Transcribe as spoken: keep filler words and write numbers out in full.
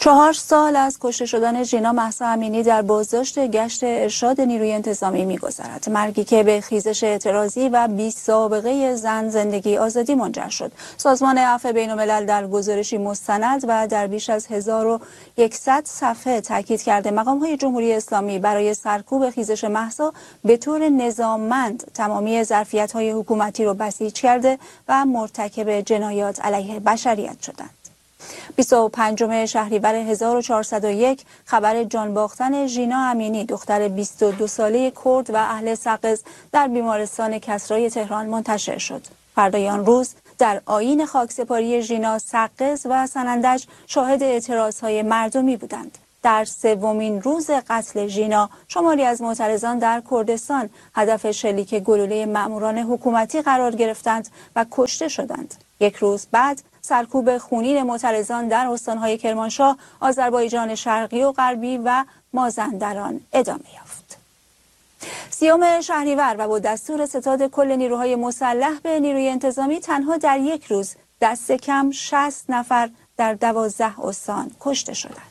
چهار سال از کشته شدن ژینا مهسا امینی در بازداشت گشت ارشاد نیروی انتظامی می‌گذرد. مرگی که به خیزش اعتراضی و بی سابقه زن زندگی آزادی منجر شد. سازمان عفو بین‌الملل در گزارشی مستند و در بیش از هزار و صد صفحه تاکید کرده مقام‌های جمهوری اسلامی برای سرکوب خیزش مهسا به طور نظاممند تمامی ظرفیت‌های حکومتی را بسیج کرده و مرتکب جنایات علیه بشریت شدند. بیست و پنجم شهریور هزار و چهارصد و یک خبر جان باختن ژینا امینی دختر بیست و دو ساله کرد و اهل سقز در بیمارستان کسرای تهران منتشر شد. فردای آن روز در آیین خاکسپاری ژینا، سقز و سنندج شاهد اعتراضهای مردمی بودند. در سومین روز قتل ژینا شماری از معترضان در کردستان هدف شلیک گلوله مأموران حکومتی قرار گرفتند و کشته شدند. یک روز بعد سرکوب خونین معترضان در استانهای کرمانشاه، آذربایجان شرقی و غربی و مازندران ادامه یافت. سیوم شهریور و با دستور ستاد کل نیروهای مسلح به نیروی انتظامی تنها در یک روز دست کم شصت نفر در دوازده استان کشته شدند.